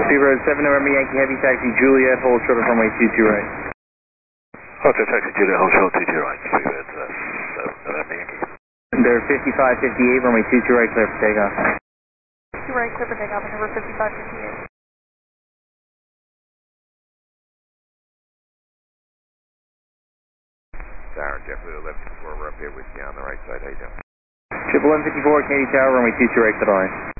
Road 7 November Yankee Heavy Taxi Juliet, hold short of runway 22 right. Hotel Taxi Juliet, hold short 22 right, Speed Road 7 November Yankee. Under 5558, runway 22 right, clear for takeoff. 2 right, clear for takeoff, number 5558. Darren, JetBlue 1154, we're up here with you on the right side, how you doing? Triple M54, Katy Tower, runway 22 right, to the line.